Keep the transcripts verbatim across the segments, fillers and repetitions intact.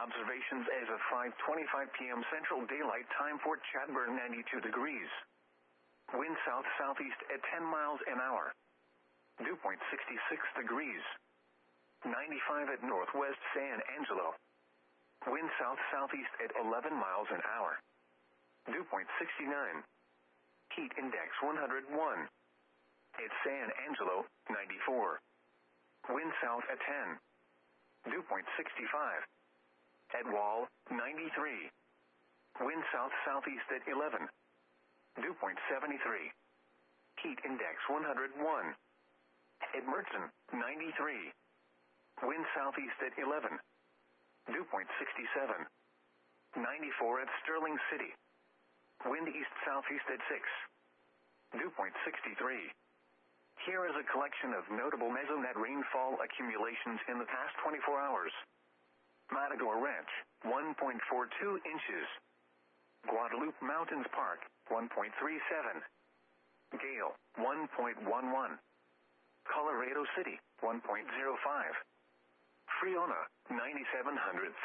Observations as of five twenty-five p.m. Central Daylight Time, Fort Chadbourne, ninety-two degrees. Wind south-southeast at ten miles an hour. Dew point sixty-six degrees. ninety-five at Northwest San Angelo. Wind south-southeast at eleven miles an hour. Dew point sixty-nine. Heat index one hundred one. At San Angelo, ninety-four. Wind south at ten. Dew point sixty-five. At Wall, ninety-three. Wind south-southeast at eleven. Dew point seventy-three. Heat index one hundred one. At Mertzen, ninety-three. Wind southeast at eleven. Dew point sixty-seven. ninety-four at Sterling City. Wind east-southeast at six. Dew point sixty-three. Here is a collection of notable mesonet rainfall accumulations in the past twenty-four hours. Matador Ranch, one point four two inches. Guadalupe Mountains Park, one point three seven. Gale, one point one one. Colorado City, one point zero five. Friona, ninety-seven hundredths.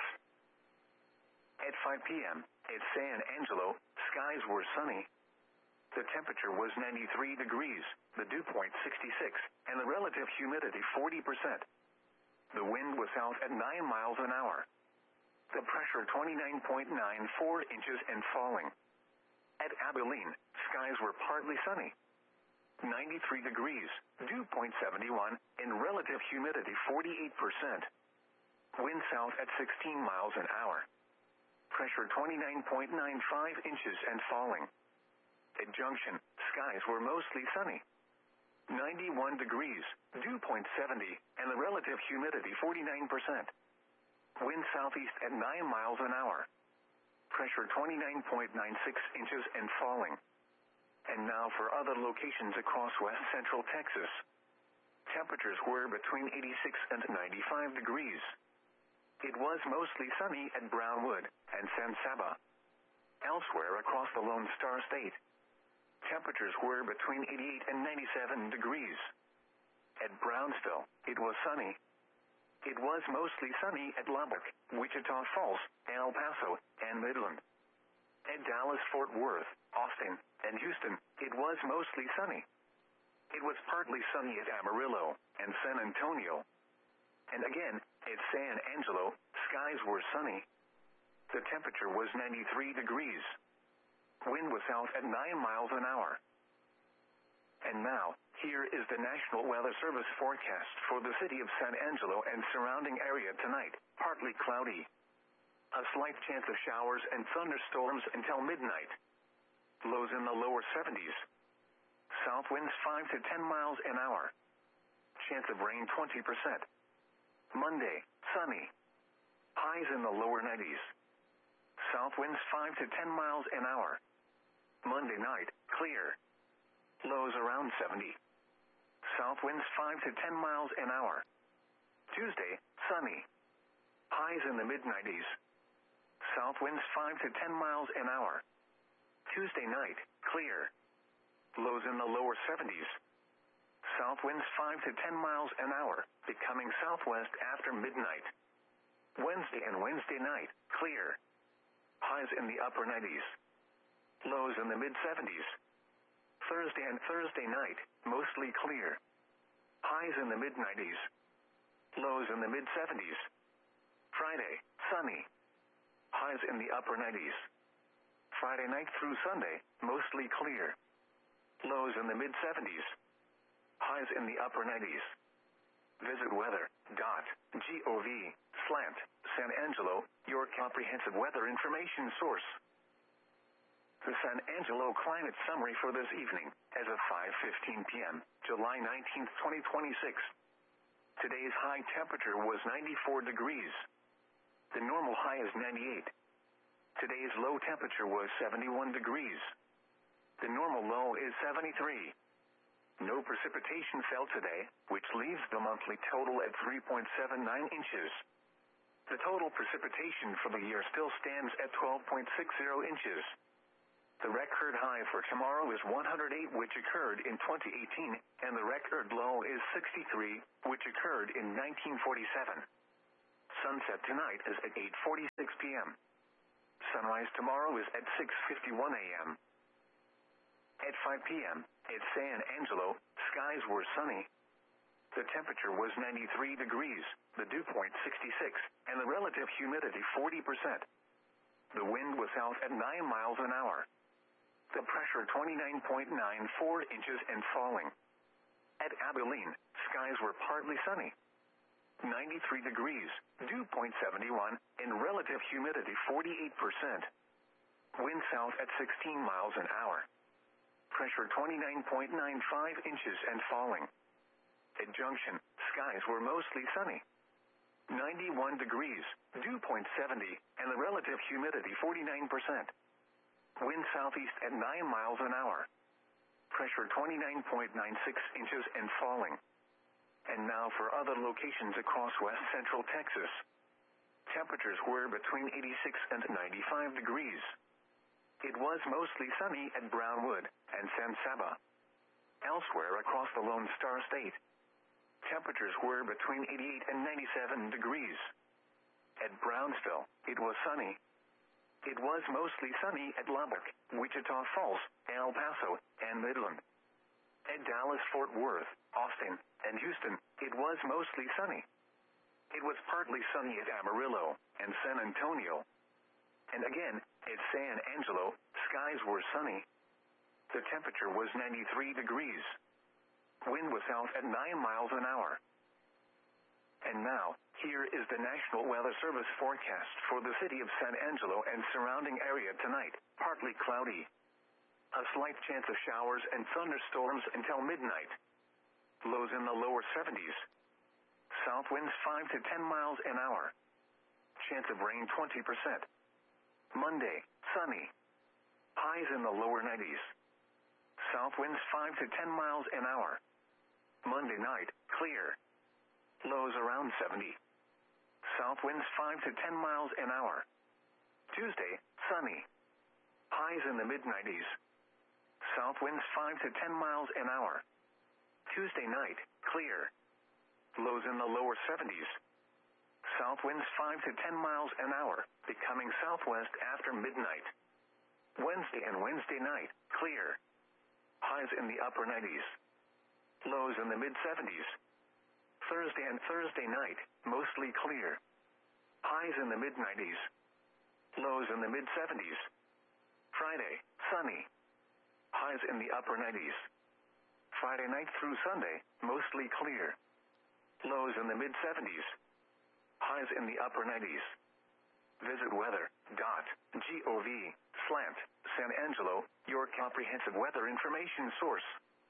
At five p.m., at San Angelo, skies were sunny. The temperature was ninety-three degrees, the dew point sixty-six, and the relative humidity forty percent. The wind was south at nine miles an hour. The pressure twenty-nine point nine four inches and falling. At Abilene, skies were partly sunny. ninety-three degrees, dew point seventy-one, and relative humidity forty-eight percent. Wind south at sixteen miles an hour. Pressure twenty-nine point nine five inches and falling. At Junction, skies were mostly sunny. ninety-one degrees, dew point seventy, and the relative humidity forty-nine percent. Wind southeast at nine miles an hour. Pressure twenty-nine point nine six inches and falling. And now for other locations across west central Texas. Temperatures were between eighty-six and ninety-five degrees. It was mostly sunny at Brownwood and San Saba. Elsewhere across the Lone Star State, temperatures were between eighty-eight and ninety-seven degrees. At Brownsville, it was sunny. It was mostly sunny at Lubbock, Wichita Falls, El Paso, and Midland. At Dallas-Fort Worth, Austin, and Houston, it was mostly sunny. It was partly sunny at Amarillo and San Antonio. And again, at San Angelo, skies were sunny. The temperature was ninety-three degrees. Wind was south at nine miles an hour. And now, here is the National Weather Service forecast for the city of San Angelo and surrounding area tonight. Partly cloudy. A slight chance of showers and thunderstorms until midnight. Lows in the lower seventies. South winds five to ten miles an hour. Chance of rain twenty percent. Monday, sunny. Highs in the lower nineties. South winds five to ten miles an hour. Monday night, clear. Lows around seventy. South winds five to ten miles an hour. Tuesday, sunny. Highs in the mid nineties. South winds five to ten miles an hour. Tuesday night, clear. Lows in the lower seventies. South winds five to ten miles an hour, becoming southwest after midnight. Wednesday and Wednesday night, clear. Highs in the upper nineties. Lows in the mid seventies. Thursday and Thursday night, mostly clear. Highs in the mid nineties. Lows in the mid seventies. Friday, sunny. Highs in the upper nineties. Friday night through Sunday, mostly clear. Lows in the mid seventies. Highs in the upper nineties. Visit weather.gov slant San Angelo, your comprehensive weather information source. The San Angelo climate summary for this evening, as of five fifteen p.m., July nineteenth, twenty twenty-six. Today's high temperature was ninety-four degrees. The normal high is ninety-eight. Today's low temperature was seventy-one degrees. The normal low is seventy-three. No precipitation fell today, which leaves the monthly total at three point seven nine inches. The total precipitation for the year still stands at twelve point six zero inches. The record high for tomorrow is one hundred eight, which occurred in twenty eighteen, and the record low is sixty-three, which occurred in nineteen forty-seven. Sunset tonight is at eight forty-six p.m. Sunrise tomorrow is at six fifty-one a.m. At five p.m., at San Angelo, skies were sunny. The temperature was ninety-three degrees, the dew point sixty-six, and the relative humidity forty percent. The wind was south at nine miles an hour. The pressure twenty-nine point nine four inches and falling. At Abilene, skies were partly sunny. ninety-three degrees, dew point seventy-one, and relative humidity forty-eight percent. Wind south at sixteen miles an hour. Pressure twenty-nine point nine five inches and falling. At Junction, skies were mostly sunny. ninety-one degrees, dew point seventy, and the relative humidity forty-nine percent. Wind southeast at nine miles an hour. Pressure twenty-nine point nine six inches and falling. And now for other locations across west central Texas. Temperatures were between eighty-six and ninety-five degrees. It was mostly sunny at Brownwood and San Saba. Elsewhere across the Lone Star State, temperatures were between eighty-eight and ninety-seven degrees. At Brownsville, it was sunny. It was mostly sunny at Lubbock, Wichita Falls, El Paso, and Midland. At Dallas-Fort Worth, Austin, and Houston, it was mostly sunny. It was partly sunny at Amarillo and San Antonio. And again, at San Angelo, skies were sunny. The temperature was ninety-three degrees. Wind was south at nine miles an hour. And now, here is the National Weather Service forecast for the city of San Angelo and surrounding area tonight. Partly cloudy. A slight chance of showers and thunderstorms until midnight. Lows in the lower seventies. South winds five to ten miles an hour. Chance of rain twenty percent. Monday, sunny. Highs in the lower nineties. South winds five to ten miles an hour. Monday night, clear. Lows around seventy. South winds five to ten miles an hour. Tuesday, sunny. Highs in the mid nineties. South winds five to ten miles an hour. Tuesday night, clear. Lows in the lower seventies. South winds five to ten miles an hour, becoming southwest after midnight. Wednesday and Wednesday night, clear. Highs in the upper nineties. Lows in the mid seventies. Thursday and Thursday night, mostly clear. Highs in the mid nineties. Lows in the mid seventies. Friday, sunny. Highs in the upper nineties. Friday night through Sunday, mostly clear. Lows in the mid seventies. Highs in the upper nineties. Visit weather dot gov slant San Angelo, your comprehensive weather information source.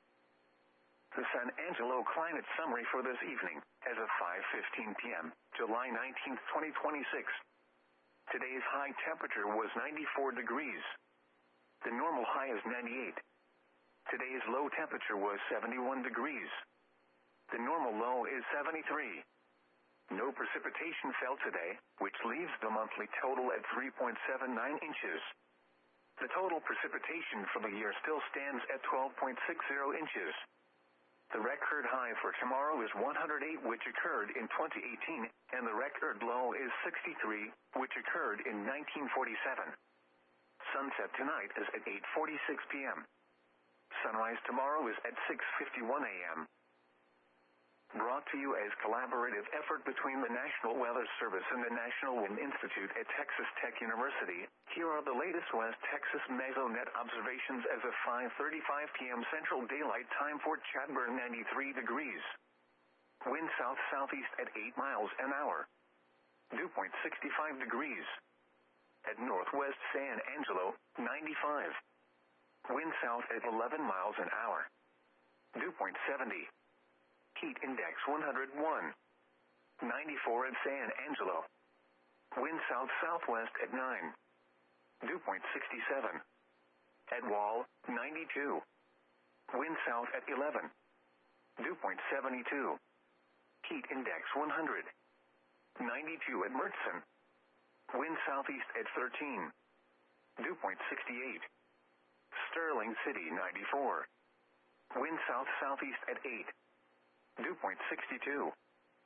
The San Angelo climate summary for this evening, as of five fifteen p.m., July nineteenth, twenty twenty-six. Today's high temperature was ninety-four degrees. The normal high is ninety-eight. Today's low temperature was seventy-one degrees. The normal low is seventy-three. No precipitation fell today, which leaves the monthly total at three point seven nine inches. The total precipitation for the year still stands at twelve point six zero inches. The record high for tomorrow is one hundred eight, which occurred in twenty eighteen, and the record low is sixty-three, which occurred in nineteen forty-seven. Sunset tonight is at eight forty-six p.m. Sunrise tomorrow is at six fifty-one a.m. Brought to you as collaborative effort between the National Weather Service and the National Wind Institute at Texas Tech University, here are the latest West Texas Mesonet observations as of five thirty-five p.m. Central Daylight Time for Chadbourn, ninety-three degrees. Wind south-southeast at eight miles an hour. Dew point sixty-five degrees. At northwest San Angelo, ninety-five. Wind south at eleven miles an hour. Dew point seventy. Heat index one hundred one. ninety-four at San Angelo. Wind south-southwest at nine. Dew point sixty-seven. At Wall, ninety-two. Wind south at eleven. Dew point seventy-two. Heat index one hundred. ninety-two at Mertzen. Wind southeast at thirteen. Dew point sixty-eight. Sterling City, ninety-four. Wind south-southeast at eight. Dew point sixty-two.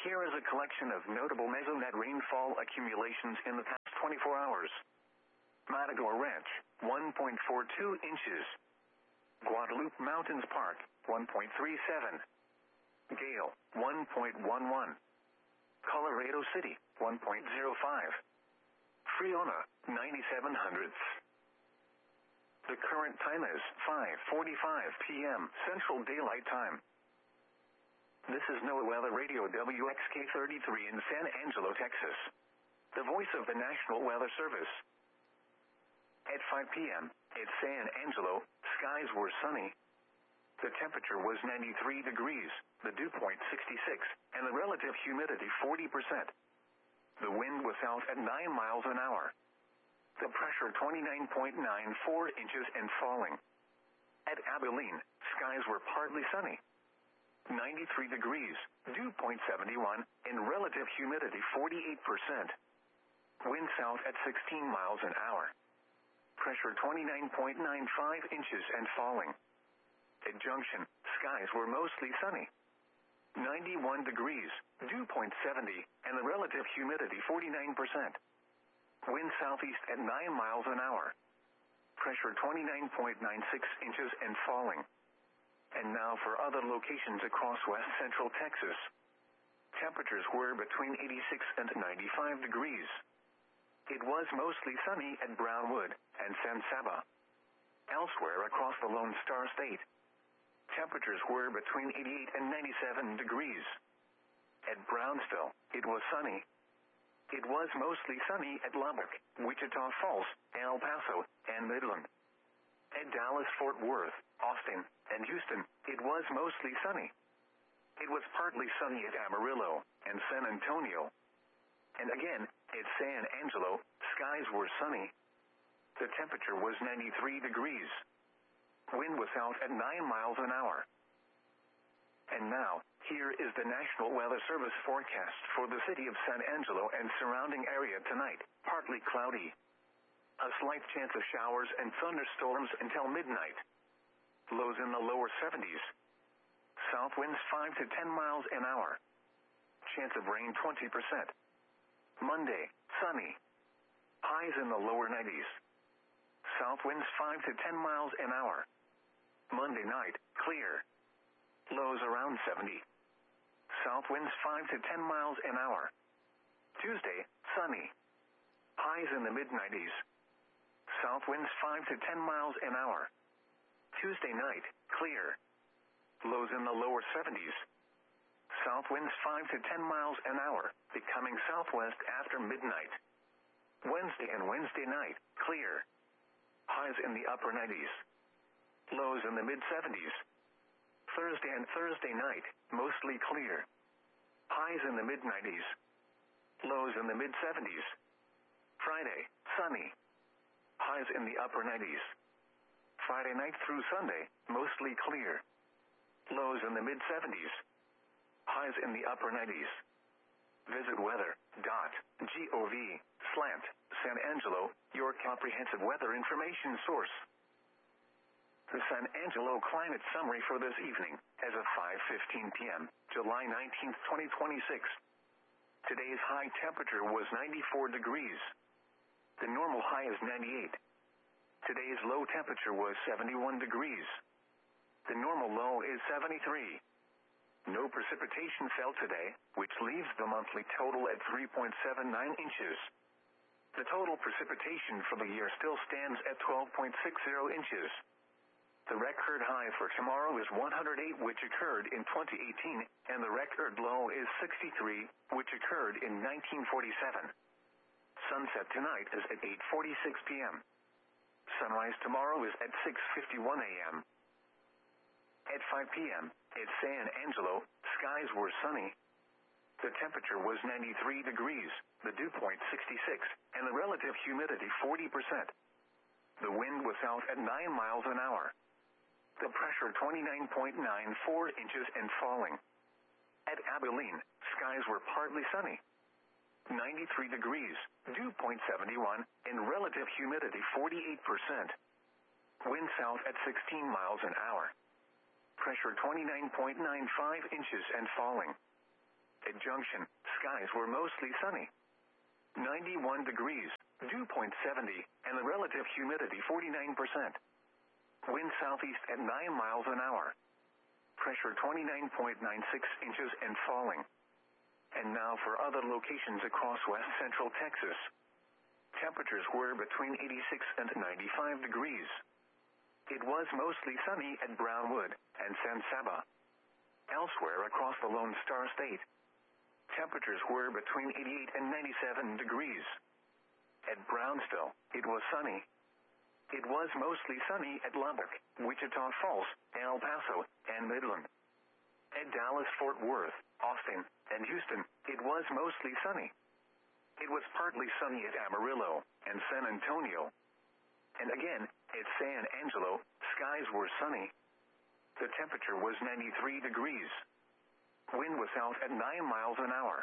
Here is a collection of notable mesonet rainfall accumulations in the past twenty-four hours. Matador Ranch, one point four two inches. Guadalupe Mountains Park, one point three seven. Gale, one point one one. Colorado City, one point zero five. Friona, ninety-seven hundredths. The current time is five forty-five p m Central Daylight Time. This is NOAA Weather Radio W X K thirty-three in San Angelo, Texas. The voice of the National Weather Service. At five p m at San Angelo, skies were sunny. The temperature was ninety-three degrees, the dew point sixty-six, and the relative humidity forty percent. The wind was out at nine miles an hour. The pressure twenty-nine point nine four inches and falling. At Abilene, skies were partly sunny. ninety-three degrees, dew point seventy-one, and relative humidity forty-eight percent. Wind south at sixteen miles an hour. Pressure twenty-nine point nine five inches and falling. At Junction, skies were mostly sunny. ninety-one degrees, dew point seventy, and the relative humidity forty-nine percent. Wind southeast at nine miles an hour. Pressure twenty-nine point nine six inches and falling. And now for other locations across west central Texas. Temperatures were between eighty-six and ninety-five degrees. It was mostly sunny at Brownwood and San Saba. Elsewhere across the Lone Star State, temperatures were between eighty-eight and ninety-seven degrees. At Brownsville, it was sunny. It was mostly sunny at Lubbock, Wichita Falls, El Paso, and Midland. At Dallas, Fort Worth, Austin, and Houston, it was mostly sunny. It was partly sunny at Amarillo and San Antonio. And again, at San Angelo, skies were sunny. The temperature was ninety-three degrees. Wind was out at nine miles an hour. And now, here is the National Weather Service forecast for the city of San Angelo and surrounding area tonight. Partly cloudy. A slight chance of showers and thunderstorms until midnight. Lows in the lower seventies. South winds five to ten miles an hour. Chance of rain twenty percent. Monday, sunny. Highs in the lower nineties. South winds five to ten miles an hour. Monday night, clear. Lows around seventy. South winds five to ten miles an hour. Tuesday, sunny. Highs in the mid nineties. South winds five to ten miles an hour. Tuesday night, clear. Lows in the lower seventies. South winds five to ten miles an hour, becoming southwest after midnight. Wednesday and Wednesday night, clear. Highs in the upper nineties. Lows in the mid seventies. Thursday and Thursday night, mostly clear. Highs in the mid nineties. Lows in the mid seventies. Friday, sunny. Highs in the upper nineties. Friday night through Sunday, mostly clear. Lows in the mid seventies. Highs in the upper nineties. Visit weather dot gov slant San Angelo, your comprehensive weather information source. The San Angelo climate summary for this evening, as of five fifteen p m, July nineteenth, twenty twenty-six. Today's high temperature was ninety-four degrees. The normal high is ninety-eight. Today's low temperature was seventy-one degrees. The normal low is seventy-three. No precipitation fell today, which leaves the monthly total at three point seven nine inches. The total precipitation for the year still stands at twelve point six zero inches. The record high for tomorrow is one hundred eight, which occurred in twenty eighteen, and the record low is sixty-three, which occurred in nineteen forty-seven. Sunset tonight is at eight forty-six p m Sunrise tomorrow is at six fifty-one a m At five p m, at San Angelo, skies were sunny. The temperature was ninety-three degrees, the dew point sixty-six, and the relative humidity forty percent. The wind was out at nine miles an hour. The pressure twenty-nine point nine four inches and falling. At Abilene, skies were partly sunny. ninety-three degrees, dew point seventy-one, and relative humidity forty-eight percent. Wind south at sixteen miles an hour. Pressure twenty-nine point nine five inches and falling. At Junction, skies were mostly sunny. ninety-one degrees, dew point seventy, and the relative humidity forty-nine percent. Wind southeast at nine miles an hour. Pressure twenty-nine point nine six inches and falling. And now for other locations across west central Texas. Temperatures were between eighty-six and ninety-five degrees. It was mostly sunny at Brownwood and San Saba. Elsewhere across the Lone Star State, temperatures were between eighty-eight and ninety-seven degrees. At Brownsville, it was sunny. It was mostly sunny at Lubbock, Wichita Falls, El Paso, and Midland. At Dallas, Fort Worth, Austin, and Houston, it was mostly sunny. It was partly sunny at Amarillo and San Antonio. And again, at San Angelo, skies were sunny. The temperature was ninety-three degrees. Wind was out at nine miles an hour.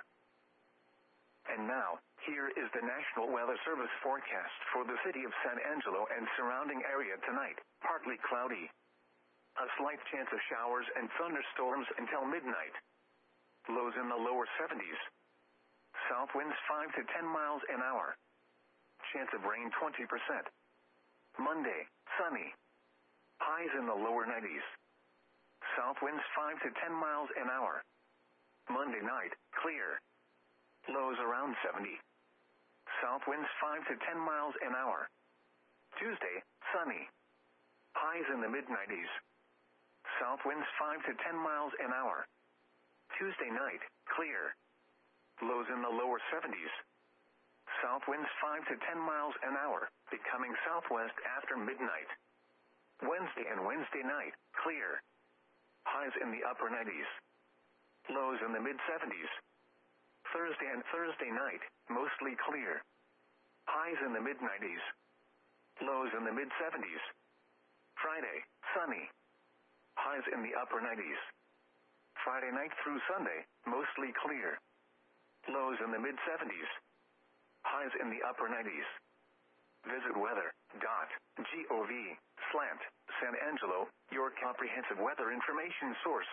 And now, here is the National Weather Service forecast for the city of San Angelo and surrounding area tonight. Partly cloudy. A slight chance of showers and thunderstorms until midnight. Lows in the lower seventies. South winds five to ten miles an hour. Chance of rain twenty percent. Monday, sunny. Highs in the lower nineties. South winds five to ten miles an hour. Monday night, clear. Lows around seventy. South winds five to ten miles an hour. Tuesday, sunny. Highs in the mid nineties. South winds five to ten miles an hour. Tuesday night, clear. Lows in the lower seventies. South winds five to ten miles an hour, becoming southwest after midnight. Wednesday and Wednesday night, clear. Highs in the upper nineties. Lows in the mid seventies. Thursday and Thursday night, mostly clear. Highs in the mid nineties. Lows in the mid seventies. Friday, sunny. Highs in the upper nineties. Friday night through Sunday, mostly clear. Lows in the mid seventies. Highs in the upper nineties. Visit weather dot gov slash San Angelo, your comprehensive weather information source.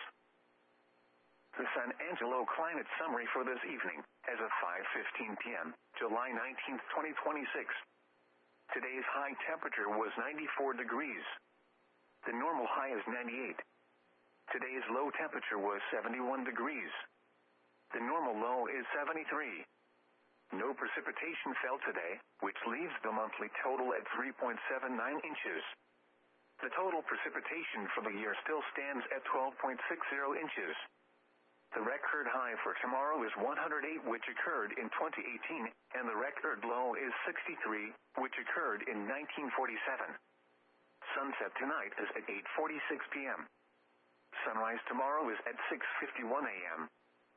The San Angelo climate summary for this evening, as of five fifteen p.m., July nineteenth, twenty twenty-six. Today's high temperature was ninety-four degrees. The normal high is ninety-eight. Today's low temperature was seventy-one degrees. The normal low is seventy-three. No precipitation fell today, which leaves the monthly total at three point seven nine inches. The total precipitation for the year still stands at twelve point six zero inches. The record high for tomorrow is one hundred eight, which occurred in twenty eighteen, and the record low is sixty-three, which occurred in nineteen forty-seven. Sunset tonight is at eight forty-six p.m. Sunrise tomorrow is at six fifty-one a.m.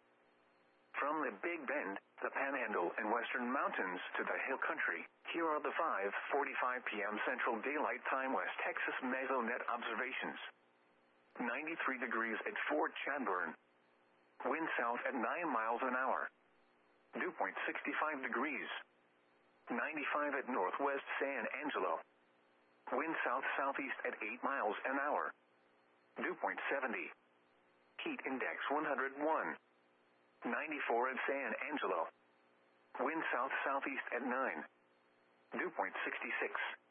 From the Big Bend, the Panhandle, and Western Mountains to the Hill Country, here are the five forty-five p.m. Central Daylight Time West Texas Mesonet observations. ninety-three degrees at Fort Chadbourne. Wind south at nine miles an hour. Dew point sixty-five degrees. ninety-five at northwest San Angelo. Wind south-southeast at eight miles an hour. Dew point seventy. Heat index one hundred one. ninety-four at San Angelo. Wind south-southeast at nine. Dew point sixty-six.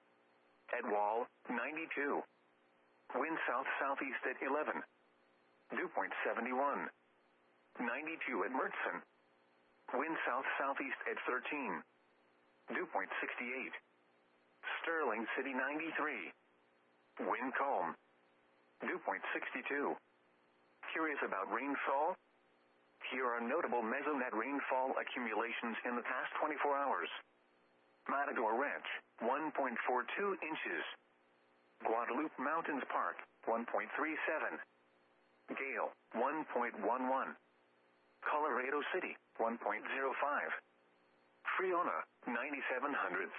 At Wall, ninety-two. Wind south-southeast at eleven. Dew point seventy-one. ninety-two at Mertzen. Wind south-southeast at thirteen. Dew point sixty-eight. Sterling City ninety-three. Wind calm. Dew point sixty-two. Curious about rainfall? Here are notable Mesonet rainfall accumulations in the past twenty-four hours. Matador Ranch, one point four two inches. Guadalupe Mountains Park, one point three seven. Gale, one point one one. Colorado City, one point zero five. Friona, ninety-seven hundredths.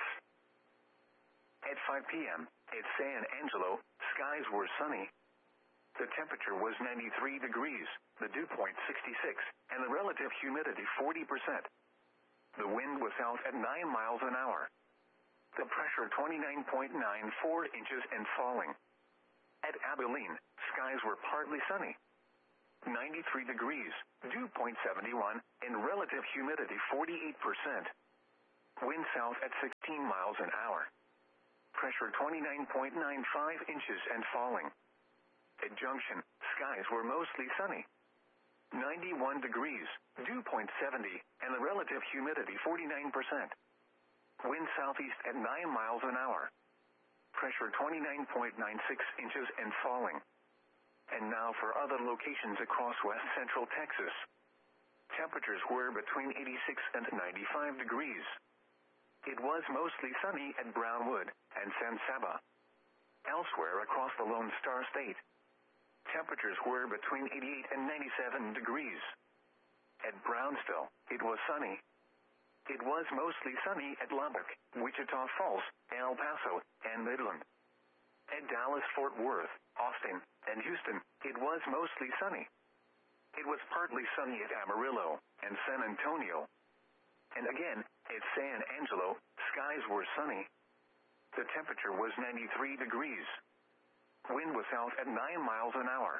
At five p.m., at San Angelo, skies were sunny. The temperature was ninety-three degrees, the dew point sixty-six, and the relative humidity forty percent. The wind was out at nine miles an hour. The pressure twenty-nine point nine four inches and falling. At Abilene, skies were partly sunny. ninety-three degrees, dew point seven one, and relative humidity forty-eight percent. Wind south at sixteen miles an hour. Pressure twenty-nine point nine five inches and falling. At Junction, skies were mostly sunny. ninety-one degrees, dew point seven zero, and the relative humidity forty-nine percent. Wind southeast at nine miles an hour. Pressure twenty-nine point nine six inches and falling. And now for other locations across west central Texas. Temperatures were between eighty-six and ninety-five degrees. It was mostly sunny at Brownwood and San Saba. Elsewhere across the Lone Star State, temperatures were between eighty-eight and ninety-seven degrees. At Brownsville, it was sunny. It was mostly sunny at Lubbock, Wichita Falls, El Paso, and Midland. At Dallas-Fort Worth, Austin, and Houston, it was mostly sunny. It was partly sunny at Amarillo and San Antonio. And again, at San Angelo, skies were sunny. The temperature was ninety-three degrees. Wind was south at nine miles an hour.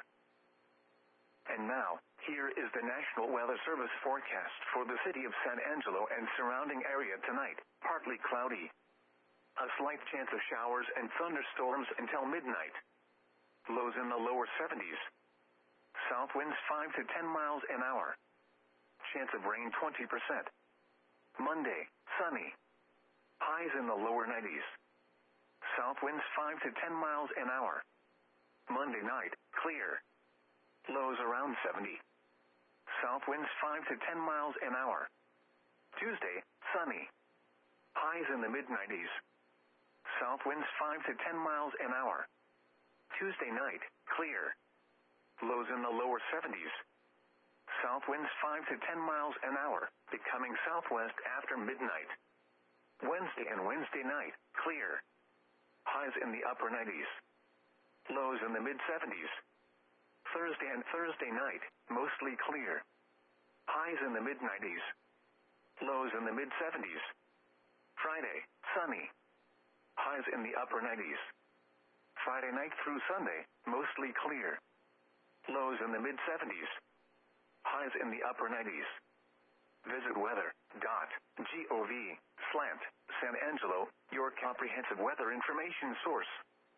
And now, here is the National Weather Service forecast for the city of San Angelo and surrounding area tonight. Partly cloudy. A slight chance of showers and thunderstorms until midnight. Lows in the lower seventies. South winds five to ten miles an hour. Chance of rain twenty percent. Monday, sunny. Highs in the lower nineties. South winds five to ten miles an hour. Monday night, clear. Lows around seventy. South winds five to ten miles an hour. Tuesday, sunny. Highs in the mid nineties. South winds five to ten miles an hour. Tuesday night, clear. Lows in the lower seventies. South winds five to ten miles an hour, becoming southwest after midnight. Wednesday and Wednesday night, clear. Highs in the upper nineties. Lows in the mid seventies. Thursday and Thursday night, mostly clear. Highs in the mid nineties. Lows in the mid seventies. Friday, sunny. Highs in the upper nineties. Friday night through Sunday, mostly clear. Lows in the mid seventies. Highs in the upper nineties. Visit weather dot gov slant San Angelo, your comprehensive weather information source.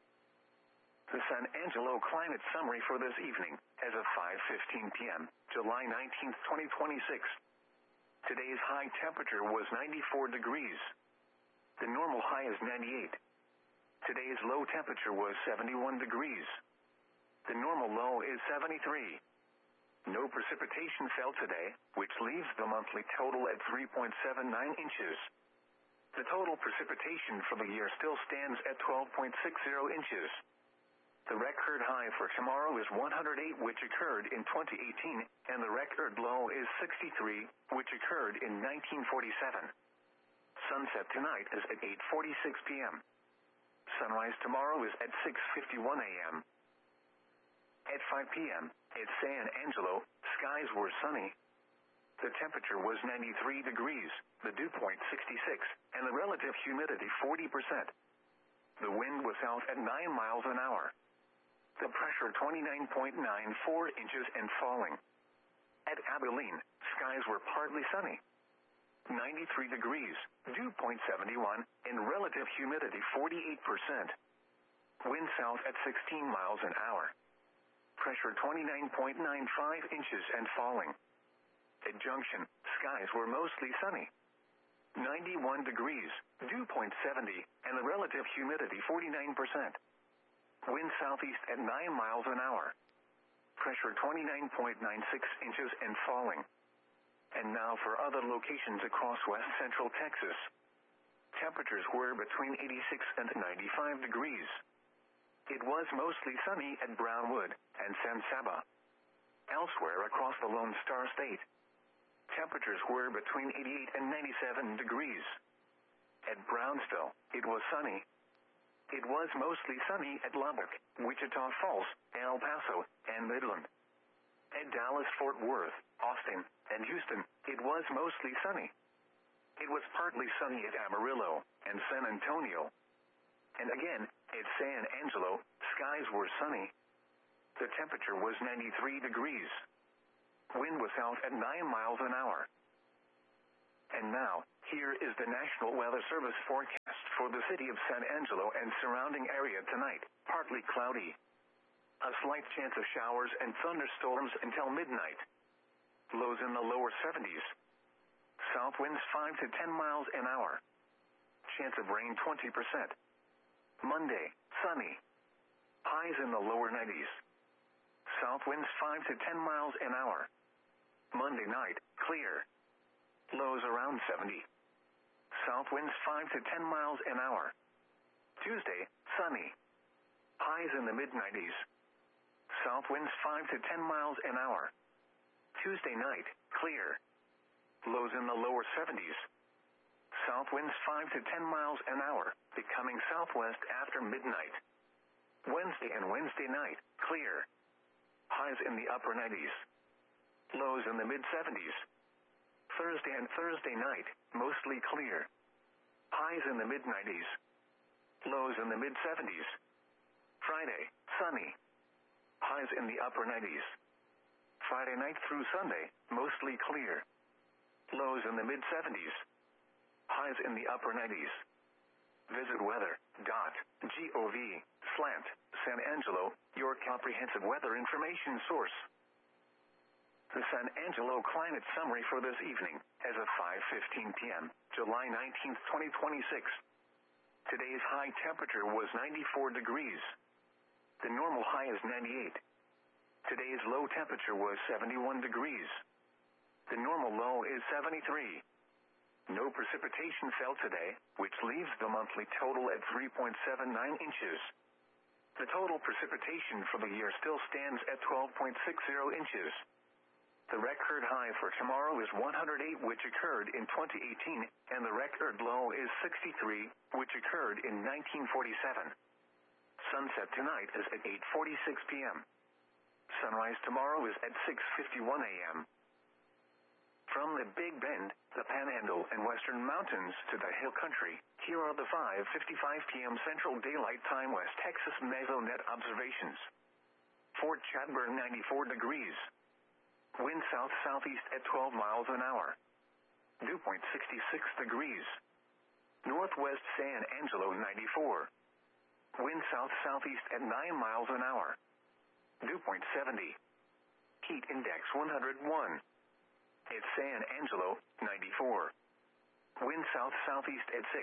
The San Angelo climate summary for this evening, as of five fifteen p m, July nineteenth, twenty twenty-six. Today's high temperature was ninety-four degrees. The normal high is ninety-eight. Today's low temperature was seventy-one degrees. The normal low is seventy-three. No precipitation fell today, which leaves the monthly total at three point seven nine inches. The total precipitation for the year still stands at twelve point six zero inches. The record high for tomorrow is one hundred eight, which occurred in twenty eighteen, and the record low is sixty-three, which occurred in nineteen forty-seven. Sunset tonight is at eight forty-six p m Sunrise tomorrow is at six fifty-one a m At five p m, at San Angelo, skies were sunny. The temperature was ninety-three degrees, the dew point sixty-six, and the relative humidity forty percent. The wind was south at nine miles an hour. The pressure twenty-nine point nine four inches and falling. At Abilene, skies were partly sunny. ninety-three degrees, dew point seven one, and relative humidity forty-eight percent. Wind south at sixteen miles an hour. Pressure twenty-nine point nine five inches and falling. At Junction, skies were mostly sunny. ninety-one degrees, dew point seventy, and the relative humidity forty-nine percent. Wind southeast at nine miles an hour. Pressure twenty-nine point nine six inches and falling. And now for other locations across west central Texas. Temperatures were between eighty-six and ninety-five degrees. It was mostly sunny at Brownwood and San Saba. Elsewhere across the Lone Star State, temperatures were between eighty-eight and ninety-seven degrees. At Brownsville, it was sunny. It was mostly sunny at Lubbock, Wichita Falls, El Paso, and Midland. At Dallas-Fort Worth, Austin, and Houston, it was mostly sunny. It was partly sunny at Amarillo and San Antonio. And again, at San Angelo, skies were sunny. The temperature was ninety-three degrees. Wind was south at nine miles an hour. And now, here is the National Weather Service forecast for the city of San Angelo and surrounding area tonight. Partly cloudy. A slight chance of showers and thunderstorms until midnight. Lows in the lower seventies. South winds five to ten miles an hour. Chance of rain twenty percent. Monday, sunny. Highs in the lower nineties. South winds five to ten miles an hour. Monday night, clear. Lows around seventy. South winds five to ten miles an hour. Tuesday, sunny. Highs in the mid nineties. South winds five to ten miles an hour. Tuesday night, clear. Lows in the lower seventies. South winds five to ten miles an hour, becoming southwest after midnight. Wednesday and Wednesday night, clear. Highs in the upper nineties. Lows in the mid seventies. Thursday and Thursday night, mostly clear. Highs in the mid nineties. Lows in the mid seventies. Friday, sunny. Highs in the upper nineties. Friday night through Sunday, mostly clear. Lows in the mid seventies. Highs in the upper nineties. Visit weather dot gov slash San Angelo, your comprehensive weather information source. The San Angelo climate summary for this evening, as of five fifteen p.m., July nineteenth, twenty twenty-six. Today's high temperature was ninety-four degrees. The normal high is ninety-eight. Today's low temperature was seventy-one degrees. The normal low is seventy-three. No precipitation fell today, which leaves the monthly total at three point seven nine inches. The total precipitation for the year still stands at twelve point six zero inches. The record high for tomorrow is one hundred eight, which occurred in twenty eighteen, and the record low is sixty-three, which occurred in nineteen forty-seven. Sunset tonight is at eight forty-six p.m. Sunrise tomorrow is at six fifty-one a.m. From the Big Bend, the Panhandle, and Western Mountains to the Hill Country, here are the five fifty-five p.m. Central Daylight Time West Texas Mesonet observations. Fort Chadbourne, ninety-four degrees. Wind south-southeast at twelve miles an hour. Dew point sixty-six degrees. Northwest San Angelo, ninety-four. Wind south-southeast at nine miles an hour. Dew point seventy. Heat index one hundred one. At San Angelo, ninety-four. Wind south-southeast at six.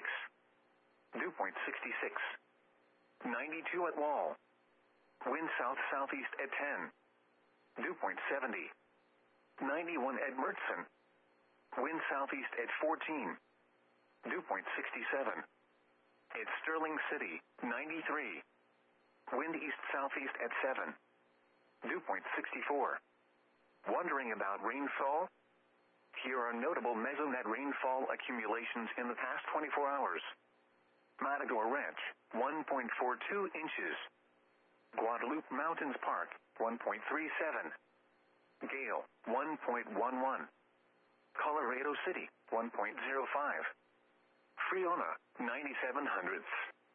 Dew point sixty-six. ninety-two at Wall. Wind south-southeast at ten. Dew point seventy. ninety-one at Mertzen. Wind southeast at fourteen. Dew point sixty-seven. At Sterling City, ninety-three. Wind east-southeast at seven. Dew point sixty-four. Wondering about rainfall? Here are notable Mesonet rainfall accumulations in the past twenty-four hours. Matador Ranch, one point four two inches. Guadalupe Mountains Park, one point three seven. Gale, one point one one. Colorado City, one point zero five. Friona, ninety-seven hundredths.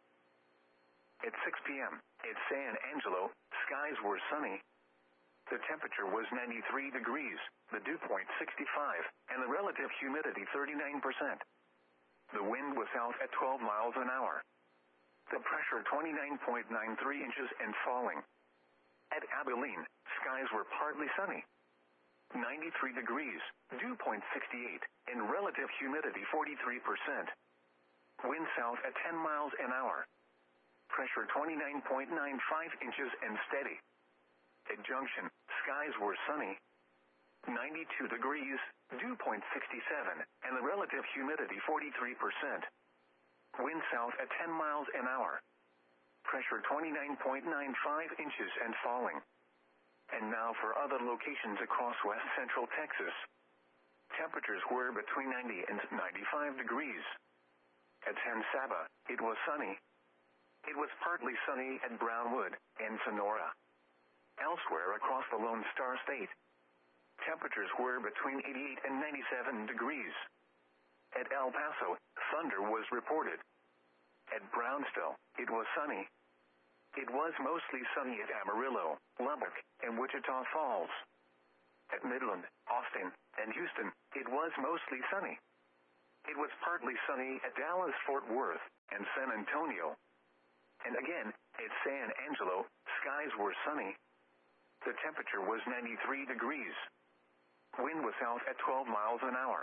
At six p.m., at San Angelo, skies were sunny. The temperature was ninety-three degrees, the dew point sixty-five, and the relative humidity thirty-nine percent. The wind was south at twelve miles an hour. The pressure twenty-nine point nine three inches and falling. At Abilene, skies were partly sunny. ninety-three degrees, dew point sixty-eight, and relative humidity forty-three percent. Wind south at ten miles an hour. Pressure twenty-nine point nine five inches and steady. At Junction, skies were sunny. ninety-two degrees, dew point sixty-seven, and the relative humidity forty-three percent. Wind south at ten miles an hour. Pressure twenty-nine point nine five inches and falling. And now for other locations across west central Texas. Temperatures were between ninety and ninety-five degrees. At San Saba, it was sunny. It was partly sunny at Brownwood and Sonora. Elsewhere across the Lone Star State, temperatures were between eighty-eight and ninety-seven degrees. At El Paso, thunder was reported. At Brownsville, it was sunny. It was mostly sunny at Amarillo, Lubbock, and Wichita Falls. At Midland, Austin, and Houston, it was mostly sunny. It was partly sunny at Dallas, Fort Worth, and San Antonio. And again, at San Angelo, skies were sunny. The temperature was ninety-three degrees. Wind was south at twelve miles an hour.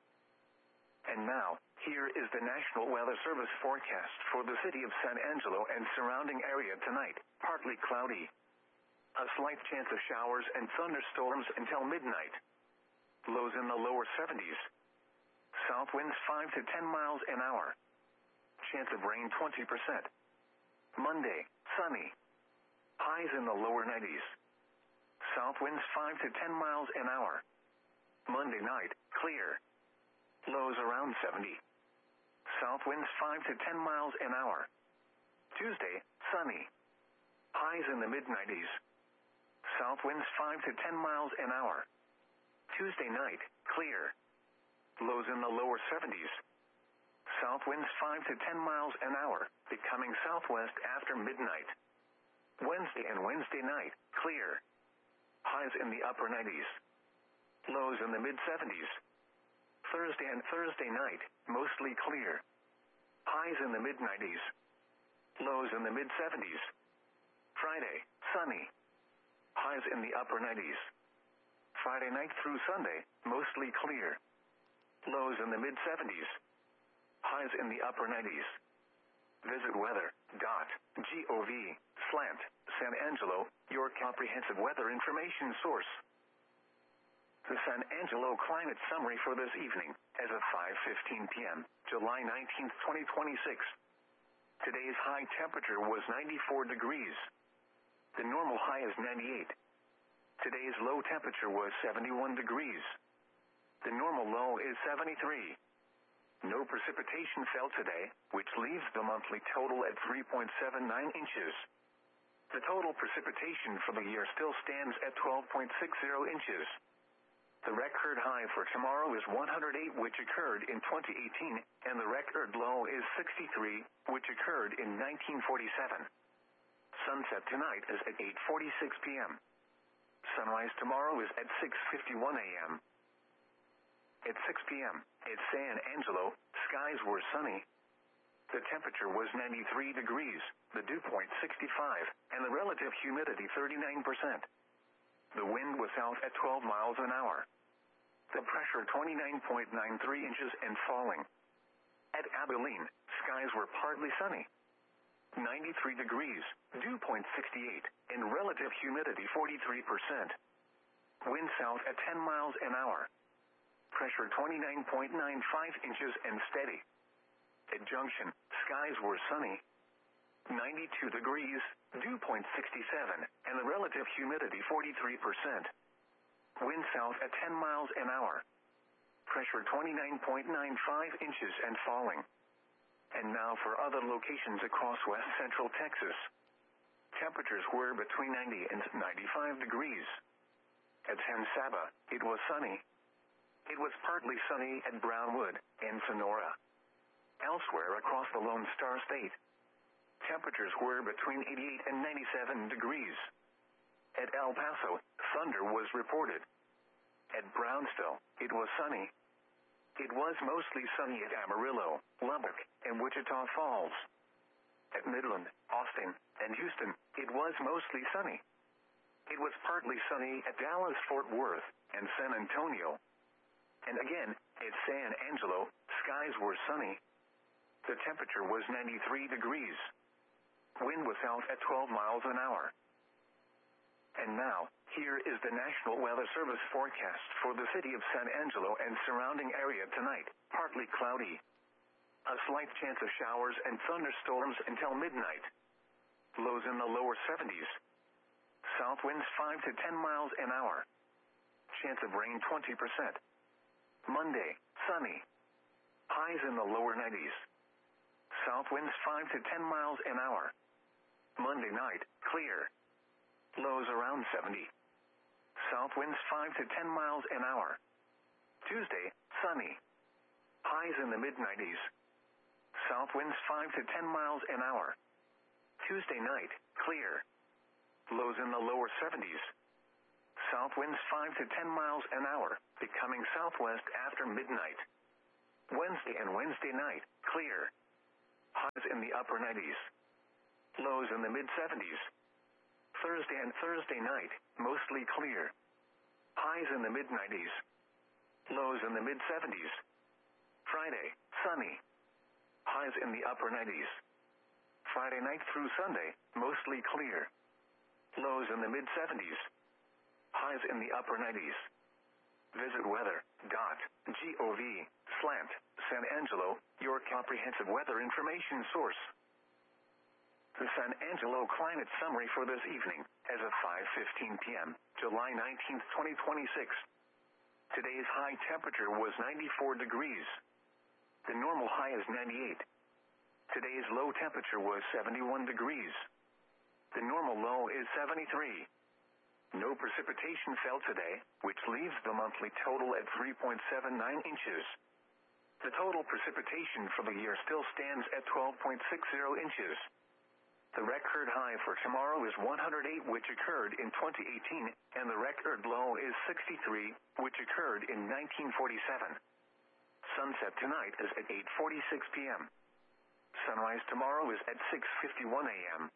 And now, here is the National Weather Service forecast for the city of San Angelo and surrounding area tonight. Partly cloudy. A slight chance of showers and thunderstorms until midnight. Lows in the lower seventies. South winds five to ten miles an hour. Chance of rain twenty percent. Monday, sunny. Highs in the lower nineties. South winds five to ten miles an hour. Monday night, clear. Lows around seventy. South winds five to ten miles an hour. Tuesday, sunny. Highs in the mid nineties. South winds five to ten miles an hour. Tuesday night, clear. Lows in the lower seventies. South winds five to ten miles an hour, becoming southwest after midnight. Wednesday and Wednesday night, clear. Highs in the upper nineties. Lows in the mid seventies. Thursday and Thursday night, mostly clear. Highs in the mid nineties. Lows in the mid seventies. Friday, sunny. Highs in the upper nineties. Friday night through Sunday, mostly clear. Lows in the mid seventies. Highs in the upper nineties. Visit weather dot gov slash San Angelo, your comprehensive weather information source. The San Angelo climate summary for this evening, as of five fifteen p.m., July nineteenth, twenty twenty-six. Today's high temperature was ninety-four degrees. The normal high is ninety-eight. Today's low temperature was seventy-one degrees. The normal low is seventy-three. No precipitation fell today, which leaves the monthly total at three point seven nine inches. The total precipitation for the year still stands at twelve point six zero inches. The record high for tomorrow is one hundred eight, which occurred in twenty eighteen, and the record low is sixty-three, which occurred in nineteen forty-seven. Sunset tonight is at eight forty-six p.m. Sunrise tomorrow is at six fifty-one a.m. At six p.m., at San Angelo, skies were sunny. The temperature was ninety-three degrees, the dew point sixty-five, and the relative humidity thirty-nine percent. The wind was south at twelve miles an hour. The pressure twenty-nine point nine three inches and falling. At Abilene, skies were partly sunny. ninety-three degrees, dew point sixty-eight, and relative humidity forty-three percent. Wind south at ten miles an hour. Pressure twenty-nine point nine five inches and steady. At Junction, skies were sunny. ninety-two degrees, dew point sixty-seven, and the relative humidity forty-three percent. Wind south at ten miles an hour. Pressure twenty-nine point nine five inches and falling. And now for other locations across west central Texas. Temperatures were between ninety and ninety-five degrees. At San Saba, it was sunny. It was partly sunny at Brownwood and Sonora. Elsewhere across the Lone Star State, temperatures were between eighty-eight and ninety-seven degrees. At El Paso, thunder was reported. At Brownsville, it was sunny. It was mostly sunny at Amarillo, Lubbock, and Wichita Falls. At Midland, Austin, and Houston, it was mostly sunny. It was partly sunny at Dallas, Fort Worth, and San Antonio. And again, at San Angelo, skies were sunny. The temperature was ninety-three degrees. Wind was south at twelve miles an hour. And now, here is the National Weather Service forecast for the city of San Angelo and surrounding area tonight. Partly cloudy. A slight chance of showers and thunderstorms until midnight. Lows in the lower seventies. South winds five to ten miles an hour. Chance of rain twenty percent. Monday, sunny. Highs in the lower nineties. South winds five to ten miles an hour. Monday night, clear. Lows around seventy. South winds five to ten miles an hour. Tuesday, sunny. Highs in the mid nineties. South winds five to ten miles an hour. Tuesday night, clear. Lows in the lower seventies. South winds five to ten miles an hour, becoming southwest after midnight. Wednesday and Wednesday night, clear. Highs in the upper nineties. Lows in the mid-seventies. Thursday and Thursday night, mostly clear. Highs in the mid-nineties. Lows in the mid-seventies. Friday, sunny. Highs in the upper nineties. Friday night through Sunday, mostly clear. Lows in the mid-seventies. Highs in the upper nineties. Visit weather.gov slant San Angelo, your comprehensive weather information source. The San Angelo climate summary for this evening, as of five fifteen p.m., July nineteenth, twenty twenty-six. Today's high temperature was ninety-four degrees. The normal high is ninety-eight. Today's low temperature was seventy-one degrees. The normal low is seventy-three. No precipitation fell today, which leaves the monthly total at three point seven nine inches. The total precipitation for the year still stands at twelve point six zero inches. The record high for tomorrow is one hundred eight, which occurred in twenty eighteen, and the record low is sixty-three, which occurred in nineteen forty-seven. Sunset tonight is at eight forty-six p.m. Sunrise tomorrow is at six fifty-one a.m.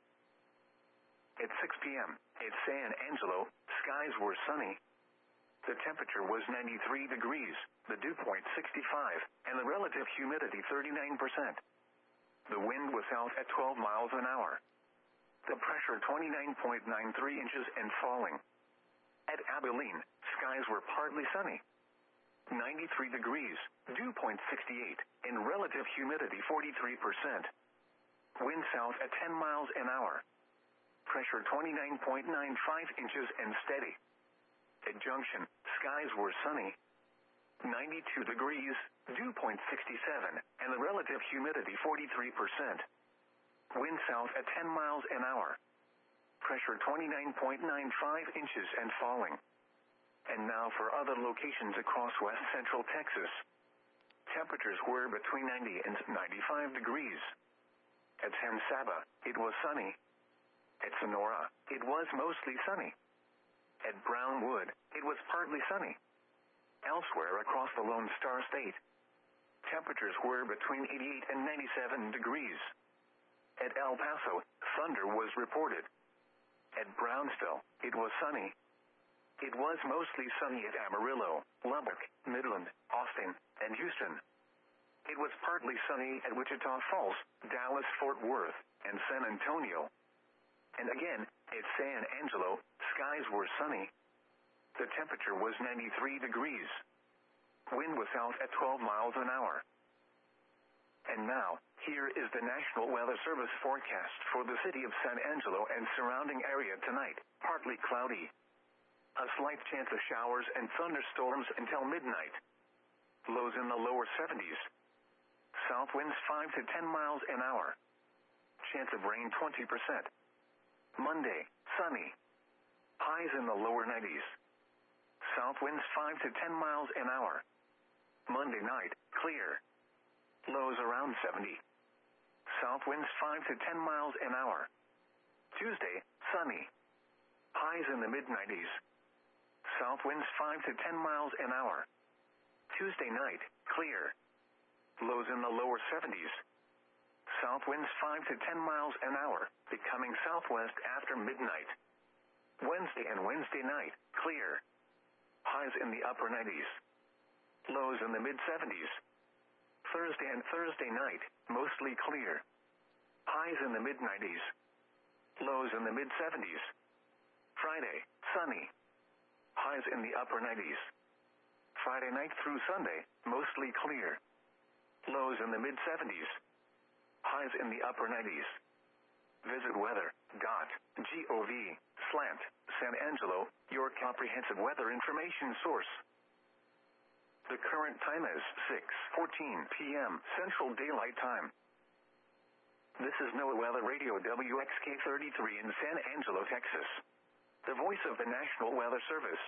At six p.m., at San Angelo, skies were sunny. The temperature was ninety-three degrees, the dew point sixty-five, and the relative humidity thirty-nine percent. The wind was south at twelve miles an hour. The pressure twenty-nine point nine three inches and falling. At Abilene, skies were partly sunny. ninety-three degrees, dew point sixty-eight, and relative humidity forty-three percent. Wind south at ten miles an hour. Pressure twenty-nine point nine five inches and steady. At Junction, skies were sunny. ninety-two degrees, dew point sixty-seven, and the relative humidity forty-three percent. Wind south at ten miles an hour. Pressure twenty-nine point nine five inches and falling. And now for other locations across west central Texas. Temperatures were between ninety and ninety-five degrees. At San Saba, it was sunny. At Sonora, it was mostly sunny. At Brownwood, it was partly sunny. Elsewhere across the Lone Star State, temperatures were between eighty-eight and ninety-seven degrees. At El Paso, thunder was reported. At Brownsville, it was sunny. It was mostly sunny at Amarillo, Lubbock, Midland, Austin, and Houston. It was partly sunny at Wichita Falls, Dallas, Fort Worth, and San Antonio. And again, at San Angelo, skies were sunny. The temperature was ninety-three degrees. Wind was south at twelve miles an hour. And now, here is the National Weather Service forecast for the city of San Angelo and surrounding area tonight. Partly cloudy. A slight chance of showers and thunderstorms until midnight. Lows in the lower seventies. South winds five to ten miles an hour. Chance of rain twenty percent. Monday, sunny. Highs in the lower nineties. South winds five to ten miles an hour. Monday night, clear. Lows around seventy. South winds five to ten miles an hour. Tuesday, sunny. Highs in the mid nineties. South winds five to ten miles an hour. Tuesday night, clear. Lows in the lower seventies. South winds five to ten miles an hour, becoming southwest after midnight. Wednesday and Wednesday night, clear. Highs in the upper nineties. Lows in the mid-seventies. Thursday and Thursday night, mostly clear. Highs in the mid-nineties. Lows in the mid-seventies. Friday, sunny. Highs in the upper nineties. Friday night through Sunday, mostly clear. Lows in the mid-seventies. Highs in the upper nineties. Visit weather.gov slant San Angelo, your comprehensive weather information source. The current time is six fourteen p.m. Central Daylight Time. This is NOAA Weather Radio W X K thirty-three in San Angelo, Texas. The voice of the National Weather Service.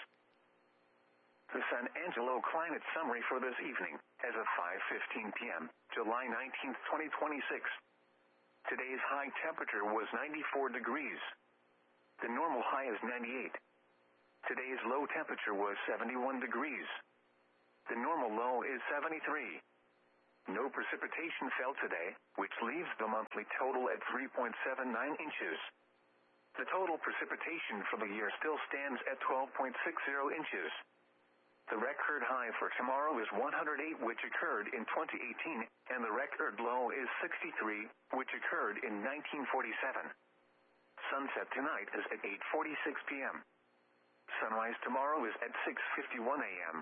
The San Angelo climate summary for this evening, as of five fifteen p.m., July nineteenth, twenty twenty-six. Today's high temperature was ninety-four degrees. The normal high is ninety-eight. Today's low temperature was seventy-one degrees. The normal low is seventy-three. No precipitation fell today, which leaves the monthly total at three point seven nine inches. The total precipitation for the year still stands at twelve point six zero inches. The record high for tomorrow is one hundred eight, which occurred in twenty eighteen, and the record low is sixty-three, which occurred in nineteen forty-seven. Sunset tonight is at eight forty-six p m Sunrise tomorrow is at six fifty-one a m